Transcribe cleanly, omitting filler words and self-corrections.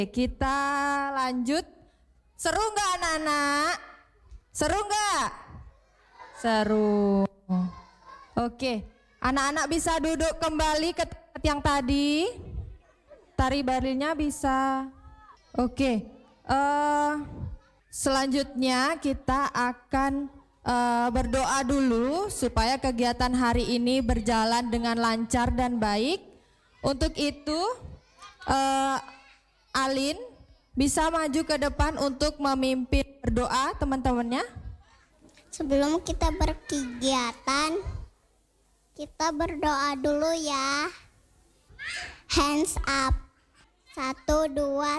Kita lanjut. Seru nggak anak-anak? Seru nggak? Seru. Oke, anak-anak bisa duduk kembali ke tempat yang tadi. Tari barilnya bisa. Oke, selanjutnya kita akan berdoa dulu supaya kegiatan hari ini berjalan dengan lancar dan baik. Untuk itu, Alin bisa maju ke depan untuk memimpin berdoa teman-temannya. Sebelum kita berkegiatan, kita berdoa dulu ya. Hands up. 1, 2,